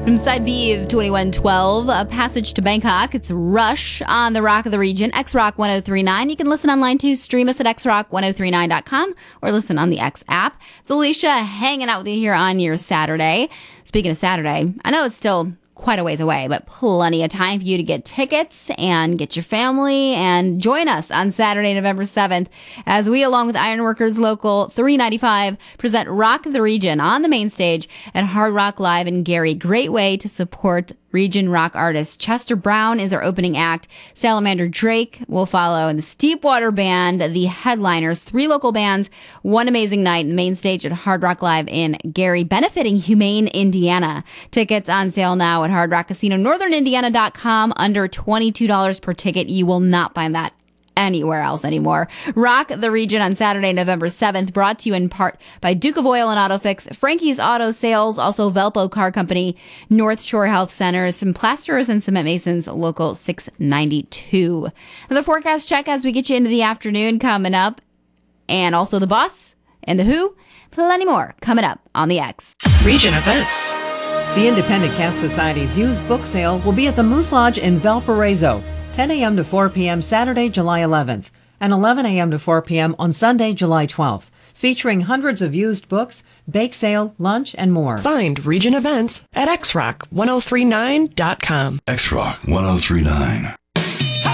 From side B of 2112, a passage to Bangkok. It's Rush on the Rock of the Region, X-Rock 1039. You can listen online too. Stream us at xrock1039.com or listen on the X app. It's Alicia hanging out with you here on your Saturday. Speaking of Saturday, I know it's still quite a ways away, but plenty of time for you to get tickets and get your family and join us on Saturday, November 7th, as we, along with Ironworkers Local 395, present Rock the Region on the main stage at Hard Rock Live in Gary. Great way to support region rock artists. Chester Brown is our opening act. Salamander Drake will follow, and the Steepwater Band, the headliners. 3 local bands, one amazing night, the main stage at Hard Rock Live in Gary, benefiting Humane Indiana. Tickets on sale now at Hard Rock Casino, northernIndiana.com, under $22 per ticket. You will not find that anywhere else anymore. Rock the Region on Saturday, November 7th, brought to you in part by Duke of Oil and AutoFix, Frankie's Auto Sales, also Velpo Car Company, North Shore Health Centers, some plasterers and cement masons, local 692. And the forecast check as we get you into the afternoon coming up, and also the Boss and the Who, plenty more coming up on the X. Region events. The Independent Cat Society's used book sale will be at the Moose Lodge in Valparaiso, 10 a.m. to 4 p.m. Saturday, July 11th, and 11 a.m. to 4 p.m. on Sunday, July 12th, featuring hundreds of used books, bake sale, lunch, and more. Find Region events at xrock1039.com. XRock 1039.